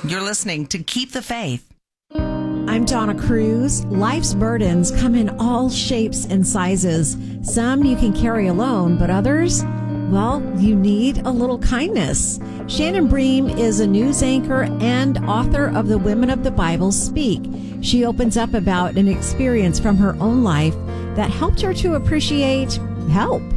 You're listening to Keep the Faith. I'm Donna Cruz. Life's burdens come in all shapes and sizes. Some you can carry alone, but others, well, you need a little kindness. Shannon Bream is a news anchor and author of The Women of the Bible Speak. She opens up about an experience from her own life that helped her to appreciate help.